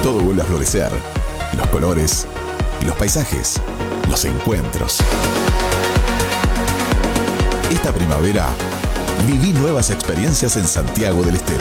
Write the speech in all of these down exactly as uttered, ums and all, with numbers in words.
todo vuelve a florecer. Los colores, los paisajes, los encuentros. Esta primavera, viví nuevas experiencias en Santiago del Estero.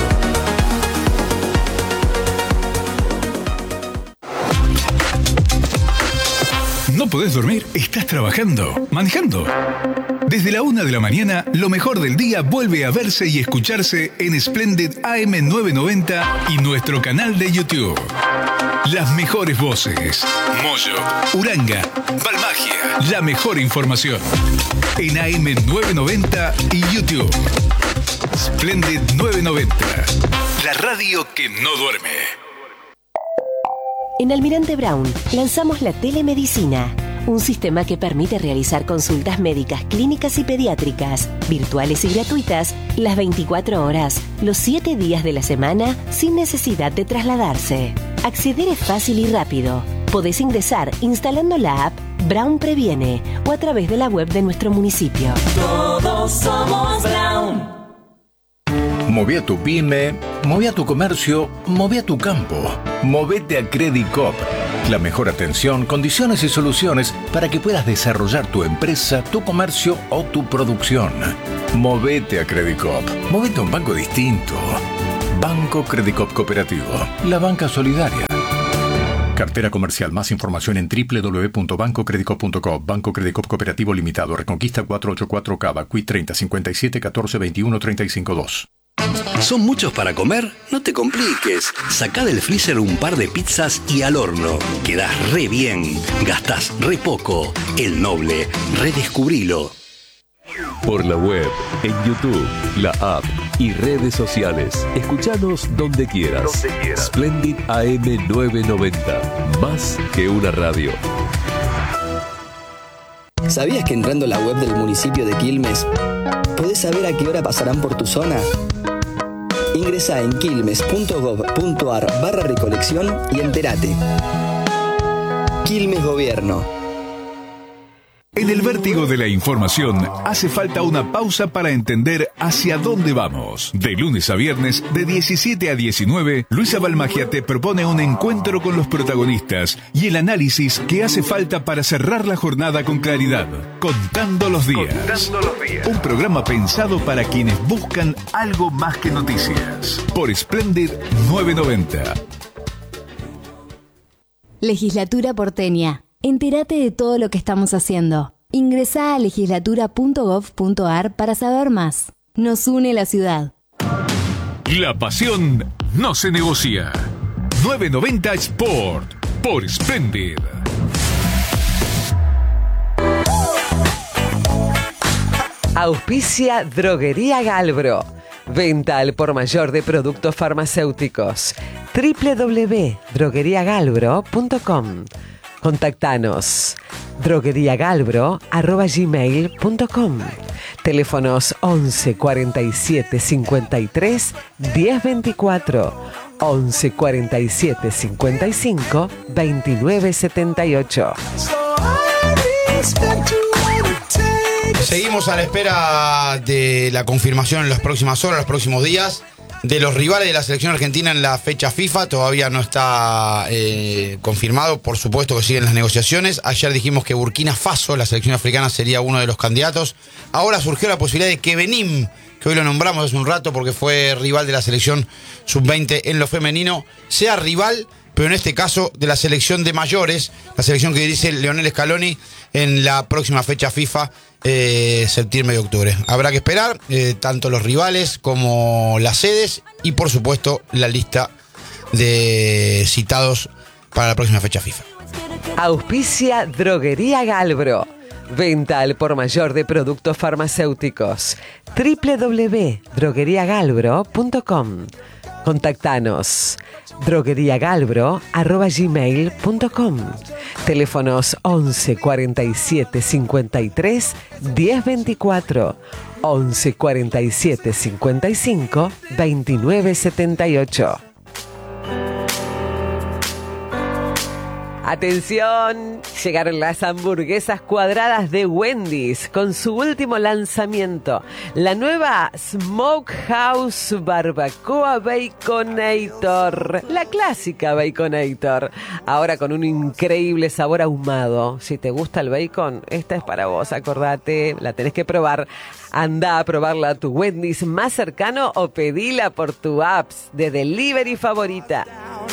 ¿No podés dormir? ¿Estás trabajando? ¿Manejando? Desde la una de la mañana, lo mejor del día vuelve a verse y escucharse en Splendid A M novecientos noventa y nuestro canal de YouTube. Las mejores voces. Moyo, Uranga, Balmagia. La mejor información. En A M novecientos noventa y YouTube. Splendid novecientos noventa. La radio que no duerme. En Almirante Brown lanzamos la telemedicina, un sistema que permite realizar consultas médicas, clínicas y pediátricas, virtuales y gratuitas, las veinticuatro horas, los siete días de la semana, sin necesidad de trasladarse. Acceder es fácil y rápido. Podés ingresar instalando la app Brown Previene o a través de la web de nuestro municipio. Todos somos Brown. Moví a tu pyme, moví a tu comercio, moví a tu campo. Movete a Credit Coop. La mejor atención, condiciones y soluciones para que puedas desarrollar tu empresa, tu comercio o tu producción. Movete a Credit Coop. Movete a un banco distinto. Banco Credit Coop Cooperativo. La banca solidaria. Cartera comercial. Más información en doble u doble u doble u punto banco credit coop punto com. Banco Credit Coop Cooperativo Limitado. Reconquista cuatrocientos ochenta y cuatro Cava. Q I treinta, cincuenta y siete, catorce, veintiuno, treinta y cinco dos. ¿Son muchos para comer? No te compliques. Sacá del freezer un par de pizzas y al horno. Quedás re bien. Gastás re poco. El Noble. Redescubrilo. Por la web, en YouTube, la app y redes sociales. Escuchanos donde quieras. Donde quieras. Splendid A M novecientos noventa. Más que una radio. ¿Sabías que entrando a la web del municipio de Quilmes podés saber a qué hora pasarán por tu zona? Ingresá en quilmes punto gob punto ar barra recolección y entérate. Quilmes Gobierno. En el vértigo de la información, hace falta una pausa para entender hacia dónde vamos. De lunes a viernes, de diecisiete a diecinueve, Luisa Balmagia te propone un encuentro con los protagonistas y el análisis que hace falta para cerrar la jornada con claridad. Contando los días. Contando los días. Un programa pensado para quienes buscan algo más que noticias. Por Splendid novecientos noventa. Legislatura porteña. Entérate de todo lo que estamos haciendo. Ingresá a legislatura punto gob punto ar para saber más. Nos une la ciudad. La pasión no se negocia. novecientos noventa Sport por Splendid. Auspicia Droguería Galbro. Venta al por mayor de productos farmacéuticos. doble u doble u doble u punto droguería galbro punto com. Contactanos drogueriagalbro arroba gmail punto com. Teléfonos once cuarenta y siete cincuenta y tres diez veinticuatro, once cuarenta y siete cincuenta y cinco veintinueve setenta y ocho. Seguimos a la espera de la confirmación en las próximas horas, los próximos días, de los rivales de la selección argentina en la fecha FIFA. Todavía no está eh, confirmado, por supuesto que siguen las negociaciones. Ayer dijimos que Burkina Faso, la selección africana, sería uno de los candidatos. Ahora surgió la posibilidad de que Benín, que hoy lo nombramos hace un rato porque fue rival de la selección sub veinte en lo femenino, sea rival, pero en este caso de la selección de mayores, la selección que dirige Lionel Scaloni en la próxima fecha FIFA, eh, septiembre y octubre. Habrá que esperar eh, tanto los rivales como las sedes y por supuesto la lista de citados para la próxima fecha FIFA. Auspicia Droguería Galbro. Venta al por mayor de productos farmacéuticos. doble u doble u doble u punto droguería galbro punto com. Contactanos drogueriagalbro arroba gmail punto com. Teléfonos once cuarenta y siete cincuenta y tres diez veinticuatro, once cuarenta y siete cincuenta y cinco veintinueve setenta y ocho. Atención, llegaron las hamburguesas cuadradas de Wendy's con su último lanzamiento, la nueva Smokehouse Barbacoa Baconator, la clásica Baconator, ahora con un increíble sabor ahumado. Si te gusta el bacon, esta es para vos, acordate, la tenés que probar. Anda a probarla a tu Wendy's más cercano o pedila por tu apps de delivery favorita.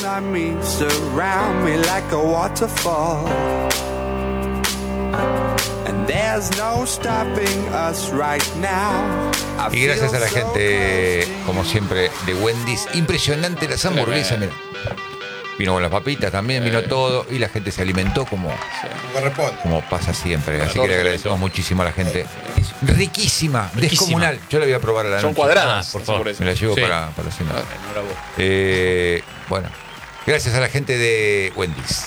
Y gracias a la gente, como siempre, de Wendy's. Impresionante las hamburguesas, mira. Vino con las papitas también, vino todo y la gente se alimentó como, como pasa siempre. Así que le agradecemos muchísimo a la gente. Es riquísima, riquísima, descomunal. Yo la voy a probar a la noche. Son cuadradas, por favor. Me la llevo sí. para, para la cena. Eh, bueno, gracias a la gente de Wendy's.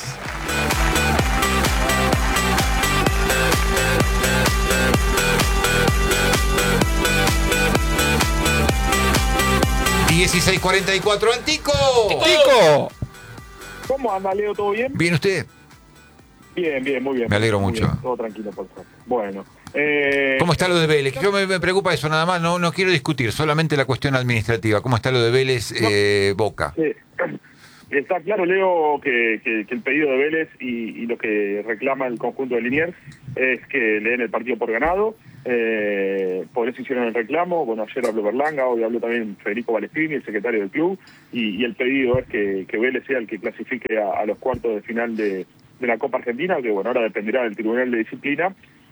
dieciséis cuarenta y cuatro, Antico. ¡Tico! ¿Cómo anda, Leo? ¿Todo bien? ¿Bien usted? Bien, bien, muy bien. Me alegro muy mucho. Bien, todo tranquilo, por favor. Bueno. Eh... ¿Cómo está lo de Vélez? Yo me, me preocupa eso nada más, no, no quiero discutir, solamente la cuestión administrativa. ¿Cómo está lo de Vélez eh, Boca? Sí. Está claro, Leo, que, que, que el pedido de Vélez y, y lo que reclama el conjunto de Liniers es que le den el partido por ganado. Eh, por eso hicieron el reclamo. Bueno, ayer habló Berlanga, hoy habló también Federico Balestrini, el secretario del club, y, y el pedido es que, que Vélez sea el que clasifique a, a los cuartos de final de, de la Copa Argentina, que bueno, ahora dependerá del Tribunal de Disciplina.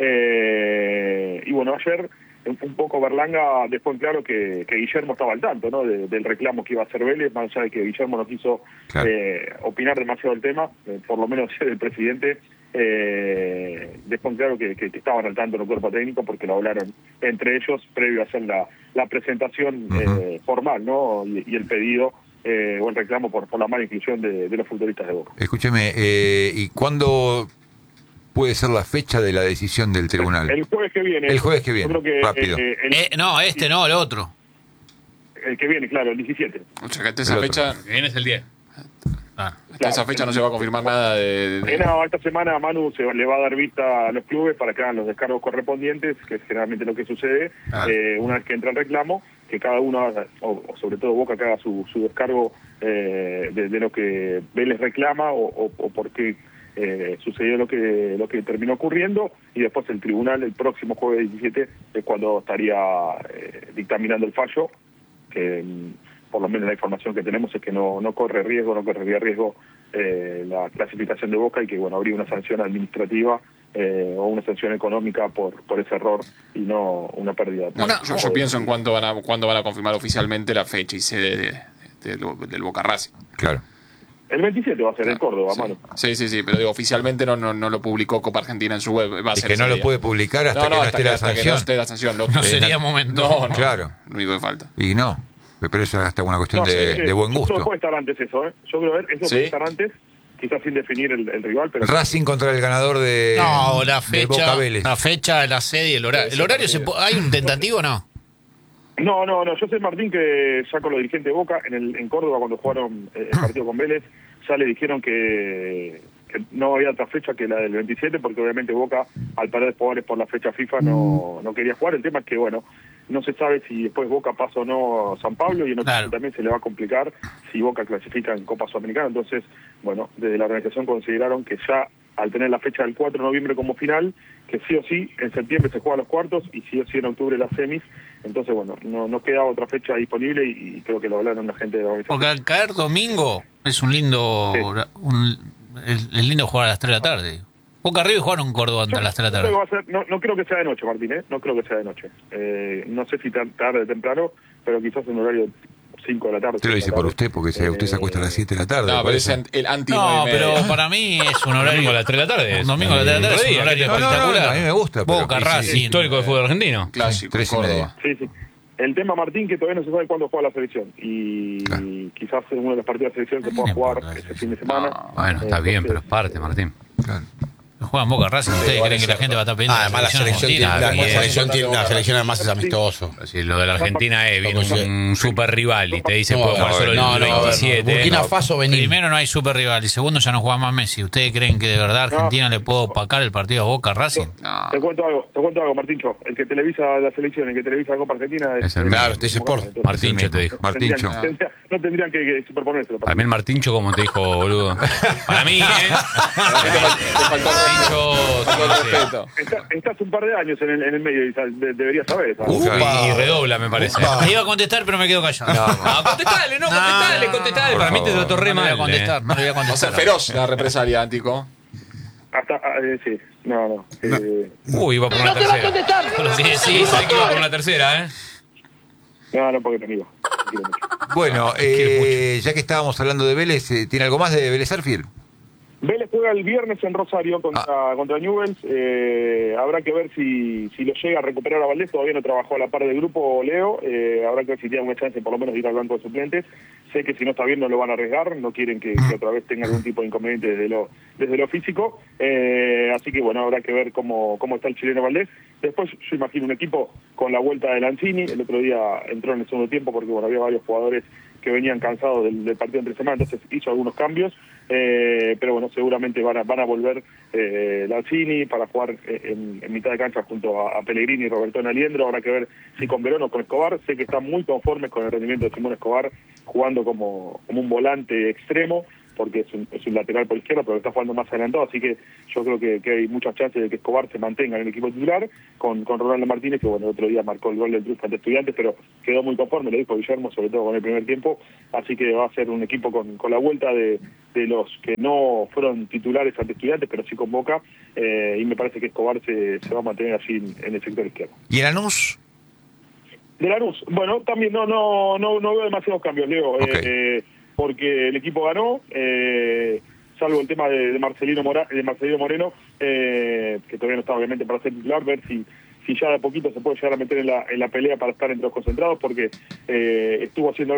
Eh, y bueno, ayer un poco Berlanga dejó en claro que, que Guillermo estaba al tanto, ¿no? De, del reclamo que iba a hacer Vélez, más allá de que Guillermo no quiso claro. eh, opinar demasiado del tema, eh, por lo menos el presidente eh, dejó en claro que, que, que estaban al tanto en el cuerpo técnico porque lo hablaron entre ellos previo a hacer la, la presentación uh-huh. eh, formal, ¿no? Y, y el pedido eh, o el reclamo por, por la mala inclusión de, de los futbolistas de Boca. Escúcheme, eh, ¿y cuándo puede ser la fecha de la decisión del tribunal? El jueves que viene. El jueves que viene, Yo creo que, rápido. Eh, el, eh, no, este no, el otro. El que viene, claro, el diecisiete. O sea, que hasta esa fecha... El que viene es el diez. Ah, hasta claro, esa fecha no se va a confirmar nada de... de... No, esta semana Manu se le va a dar vista a los clubes para que hagan los descargos correspondientes, que es generalmente lo que sucede, ah. eh, una vez que entra el reclamo, que cada uno, haga, o, o sobre todo Boca, que haga su, su descargo eh, de, de lo que Vélez reclama o, o, o por qué eh, sucedió lo que lo que terminó ocurriendo, y después el tribunal el próximo jueves diecisiete es cuando estaría eh, dictaminando el fallo, que por lo menos la información que tenemos es que no, no corre riesgo, no correría riesgo eh, la clasificación de Boca, y que bueno, habría una sanción administrativa eh, o una sanción económica por por ese error y no una pérdida. Bueno, yo, yo pienso en cuánto van a cuándo van a confirmar oficialmente la fecha y sede de, de, de, de, del Boca Racing. Claro. El veintisiete va a ser en Córdoba, sí. mano. Sí, sí, sí, pero digo, oficialmente no, no, no lo publicó Copa Argentina en su web. Va a y ser que no día. lo puede publicar hasta no, no, que no hasta esté que, la hasta sanción. Que no esté la sanción. Lo, no eh, sería no, momento. No, no, claro. Lo único que falta. Y no, pero eso es hasta una cuestión no, de, sí, de buen gusto. Eso puede estar antes eso, ¿eh? Yo creo que eso ¿Sí? puede estar antes, quizás sin definir el, el rival, pero... Racing contra el ganador de, no, la de Boca fecha, Vélez. la fecha, la sede y el horario. ¿El horario se po- hay un tentativo o no? No, no, no. Yo sé, Martín, que ya con los dirigentes de Boca, en, el, en Córdoba, cuando jugaron eh, el partido con Vélez, ya le dijeron que, que no había otra fecha que la del veintisiete, porque obviamente Boca, al perder jugadores por la fecha FIFA, no, no quería jugar. El tema es que, bueno, no se sabe si después Boca pasa o no a San Pablo, y en otro claro. también se le va a complicar si Boca clasifica en Copa Sudamericana. Entonces, bueno, desde la organización consideraron que ya, al tener la fecha del cuatro de noviembre como final, que sí o sí en septiembre se juegan los cuartos y sí o sí en octubre las semis. Entonces, bueno, no, no queda otra fecha disponible, y, y creo que lo hablaron la gente de la organización. Porque al caer domingo es un lindo sí. un, es, es lindo jugar a las tres de la tarde. Boca River jugaron en Córdoba a las tres de la tarde. Creo que va a ser, no, no creo que sea de noche, Martín, ¿eh? No creo que sea de noche. Eh, no sé si tarde o temprano, pero quizás en horario cinco de la tarde. Usted lo dice por usted, porque eh, usted se acuesta a las siete de la tarde. No, pero es el anti No, pero para mí es un horario... domingo a las tres de la tarde. Un domingo a las tres de la tarde es un horario no, espectacular. No, no, a mí me gusta. Boca, Racing. Histórico del fútbol argentino. Clásico, tres y media. Sí, sí. El tema, Martín, que todavía no se sabe cuándo juega la selección. Y claro. quizás en uno de los partidos de la selección se pueda jugar ese fin de semana. No, bueno, está eh, bien, pero es parte, Martín. Claro. Juegan Boca Racing, ¿ustedes creen que la gente va a estar pidiendo? Ah, además la selección tiene, la, la selección tiene una selección además es amistoso. Si lo de la Argentina es, viene un, un super rival y te dice puedo jugar solo no, el no, veintisiete. no, Burkina Faso venir. Primero no hay super rival y segundo ya no juega más Messi. ¿Ustedes creen que de verdad Argentina le puede opacar el partido a Boca Racing? No. Te cuento algo, te cuento algo, Martincho. El que televisa la selección, el que televisa la Copa Argentina es, es el claro, te dice Sport. Martincho te dijo. Martincho. No, tendrían, no tendrían que, que superponérselo. Para mí el Martincho, como te dijo, boludo. Para mí, ¿eh? Martincho. Está, estás un par de años en el, en el medio y de, deberías saber. Y, y redobla, me parece. Me iba a contestar, pero me quedo callado. No, no contestale, no, contestale, contestale. Para mí te lo torré mal. No voy a contestar, no voy a contestar. Va a ser feroz la represalia, Antico. Hasta, eh, sí, no, no. Eh, Uy, iba por una no tercera. No te va a contestar. Sí, sí, sabés que iba por una tercera, ¿eh? No, no, porque te amigo. Bueno, eh, ya que estábamos hablando de Vélez, ¿tiene algo más de Vélez Sarsfield? Vélez juega el viernes en Rosario contra, ah. contra Newell's. Eh, habrá que ver si, si lo llega a recuperar a Valdés. Todavía no trabajó a la par del grupo Leo. Eh, habrá que ver si tiene una chance por lo menos de ir al banco de suplentes. Sé que si no está bien no lo van a arriesgar. No quieren que, que otra vez tenga algún tipo de inconveniente desde lo, desde lo físico. Eh, así que bueno, habrá que ver cómo, cómo está el chileno Valdés. Después yo imagino un equipo con la vuelta de Lanzini. El otro día entró en el segundo tiempo porque bueno, había varios jugadores que venían cansados del, del partido entre semana, entonces hizo algunos cambios, eh, pero bueno, seguramente van a, van a volver eh, Lanzini para jugar en, en mitad de cancha junto a, a Pellegrini y Robertón Aliendro. Habrá que ver si con Verón o con Escobar. Sé que están muy conformes con el rendimiento de Simón Escobar jugando como, como un volante extremo, porque es un, es un lateral por izquierda, pero está jugando más adelantado, así que yo creo que, que hay muchas chances de que Escobar se mantenga en el equipo titular, con, con Ronaldo Martínez, que bueno, el otro día marcó el gol del triunfo ante Estudiantes, pero quedó muy conforme, lo dijo Guillermo, sobre todo con el primer tiempo, así que va a ser un equipo con, con la vuelta de, de los que no fueron titulares ante Estudiantes, pero sí con Boca, eh, y me parece que Escobar se, se va a mantener así en, en el sector izquierdo. ¿Y en Lanús? De Lanús, bueno, también no, no, no, no veo demasiados cambios, Leo. Okay. Eh, porque el equipo ganó, eh, salvo el tema de, de Marcelino Mora, de Marcelino Moreno, eh, que todavía no está obviamente para ser titular, ver si, si ya de a poquito se puede llegar a meter en la, en la pelea para estar entre los concentrados, porque eh, estuvo haciendo